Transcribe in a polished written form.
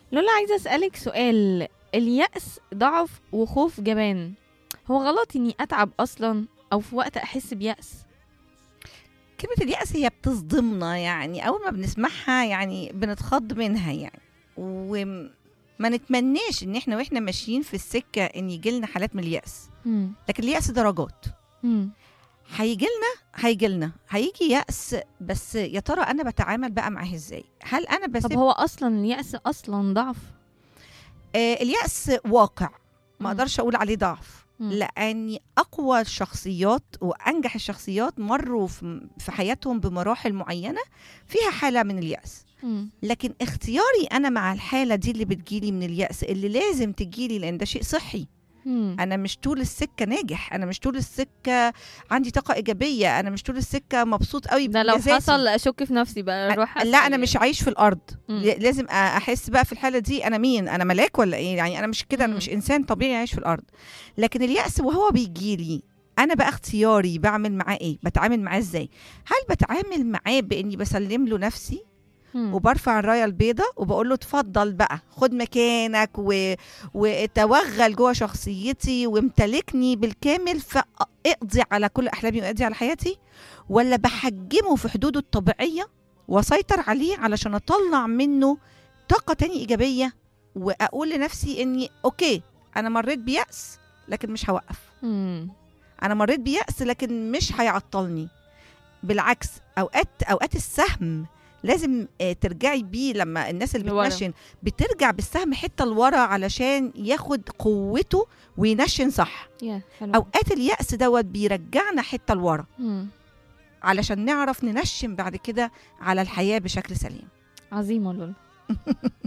لولا، عايزة أسألك سؤال. اليأس ضعف وخوف جبان، هو غلط إني أتعب أصلا أو في وقت أحس بيأس؟ كلمة اليأس هي بتصدمنا، يعني أول ما بنسمعها يعني بنتخض منها يعني، وما نتمناش إن احنا واحنا ماشيين في السكة إن يجيلنا حالات من اليأس. مم. لكن اليأس درجات. مم. هيجيلنا هيجي يأس، بس يا ترى أنا بتعامل بقى معاه إزاي؟ هل أنا طب بسيب؟ هو أصلا اليأس أصلا ضعف؟ اليأس واقع، ما مم. أقدرش أقول عليه ضعف. مم. لأن أقوى الشخصيات وأنجح الشخصيات مروا في حياتهم بمراحل معينة فيها حالة من اليأس. مم. لكن اختياري أنا مع الحالة دي اللي بتجيلي من اليأس، اللي لازم تجيلي لأن ده شيء صحي. مم. أنا مش طول السكة ناجح، أنا مش طول السكة عندي طاقة إيجابية، أنا مش طول السكة مبسوط قوي ده لو بإنجازاتي. حصل أشك في نفسي بقى، أروح لا، أسأل انا مش يعني. عايش في الارض. مم. لازم احس بقى في الحاله دي انا مين، انا ملاك ولا ايه؟ يعني انا مش كده، انا مم. مش انسان طبيعي عايش في الارض. لكن اليأس وهو بيجي لي انا بقى اختياري بعمل معاه ايه، بتعامل معاه ازاي. هل بتعامل معاه باني بسلم له نفسي مم. وبرفع الرايه البيضاء وبقول له اتفضل بقى خد مكانك وتوغل جوه شخصيتي وامتلكني بالكامل، فاقضي على كل احلامي واقضي على حياتي؟ ولا بحجمه في حدوده الطبيعيه واسيطر عليه علشان اطلع منه طاقه تاني ايجابيه، واقول لنفسي اني اوكي، انا مريت بيأس لكن مش هوقف. مم. انا مريت بيأس لكن مش هيعطلني. بالعكس، اوقات السهم لازم ترجعي بيه. لما الناس اللي لورا. بتنشن بترجع بالسهم حته لورا علشان ياخد قوته وينشن صح. يا حلو. اوقات اليأس دوت بيرجعنا حته لورا مم. علشان نعرف ننشن بعد كده على الحياه بشكل سليم. عظيمة لولا.